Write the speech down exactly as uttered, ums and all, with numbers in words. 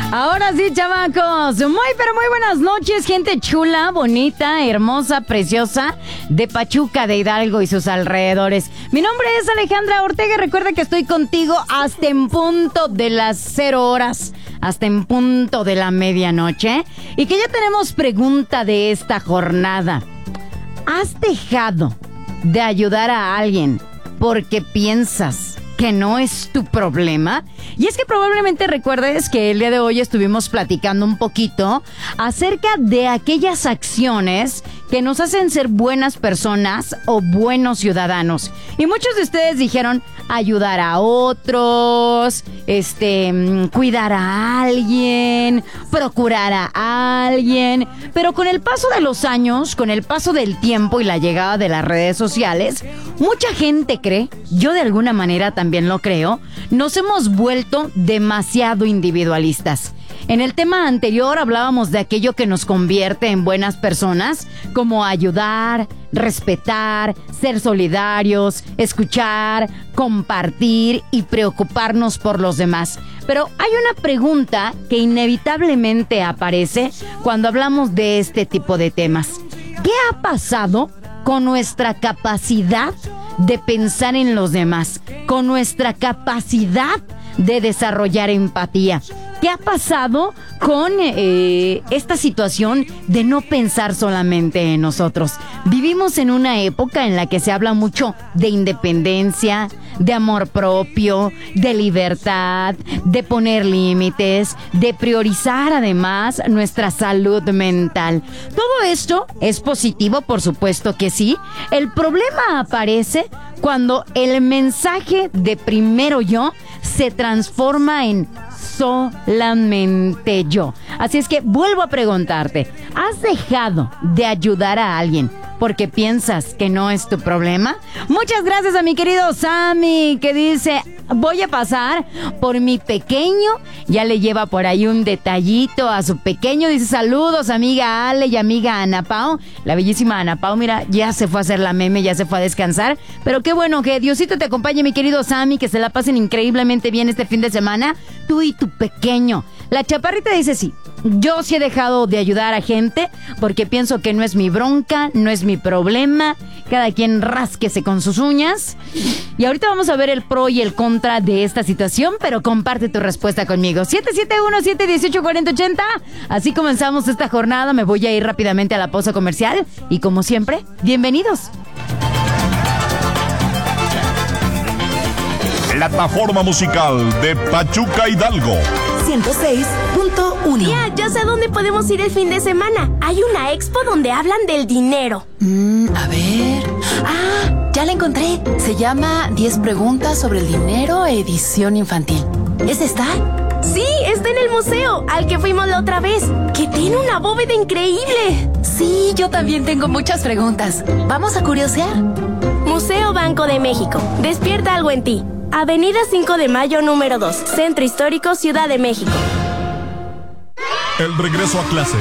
Ahora sí, chamacos. Muy, pero muy buenas noches, gente chula, bonita, hermosa, preciosa de Pachuca, de Hidalgo y sus alrededores. Mi nombre es Alejandra Ortega. Recuerda que estoy contigo hasta en punto de las cero horas, hasta en punto de la medianoche. Y que ya tenemos pregunta de esta jornada. ¿Has dejado de ayudar a alguien porque piensas que no es tu problema? Y es que probablemente recuerdes que el día de hoy estuvimos platicando un poquito acerca de aquellas acciones que nos hacen ser buenas personas o buenos ciudadanos. Y muchos de ustedes dijeron ayudar a otros, este, cuidar a alguien, procurar a alguien. Pero con el paso de los años, con el paso del tiempo y la llegada de las redes sociales, mucha gente cree, yo de alguna manera también lo creo, nos hemos vuelto demasiado individualistas. En el tema anterior hablábamos de aquello que nos convierte en buenas personas, como ayudar, respetar, ser solidarios, escuchar, compartir y preocuparnos por los demás. Pero hay una pregunta que inevitablemente aparece cuando hablamos de este tipo de temas. ¿Qué ha pasado con nuestra capacidad de pensar en los demás, con nuestra capacidad de desarrollar empatía? ¿Qué ha pasado con eh, esta situación de no pensar solamente en nosotros? Vivimos en una época en la que se habla mucho de independencia, de amor propio, de libertad, de poner límites, de priorizar además nuestra salud mental. Todo esto es positivo, por supuesto que sí. El problema aparece cuando el mensaje de primero yo se transforma en solamente yo. Así es que vuelvo a preguntarte, ¿has dejado de ayudar a alguien porque piensas que no es tu problema? Muchas gracias a mi querido Sammy, que dice, voy a pasar por mi pequeño. Ya le lleva por ahí un detallito a su pequeño. Dice, saludos amiga Ale y amiga Ana Pao. La bellísima Ana Pao, mira, ya se fue a hacer la meme, ya se fue a descansar. Pero qué bueno, que Diosito te acompañe, mi querido Sammy, que se la pasen increíblemente bien este fin de semana, tú y tu pequeño. La chaparrita dice, sí, yo sí he dejado de ayudar a gente porque pienso que no es mi bronca, no es mi problema. Cada quien rásquese con sus uñas. Y ahorita vamos a ver el pro y el contra de esta situación, pero comparte tu respuesta conmigo. siete siete uno, siete uno ocho, cuatro cero ocho cero. Así comenzamos esta jornada. Me voy a ir rápidamente a la pausa comercial. Y como siempre, bienvenidos. Plataforma musical de Pachuca Hidalgo. ciento seis punto uno. Tía, ya sé a dónde podemos ir el fin de semana. Hay una expo donde hablan del dinero. Mm, a ver. Ah, ya la encontré. Se llama diez preguntas sobre el dinero, edición infantil. ¿Es esta? Sí, está en el museo, al que fuimos la otra vez, que tiene una bóveda increíble. Sí, yo también tengo muchas preguntas. ¿Vamos a curiosear? Museo Banco de México. Despierta algo en ti. Avenida cinco de mayo, número dos. Centro Histórico, Ciudad de México. El regreso a clase.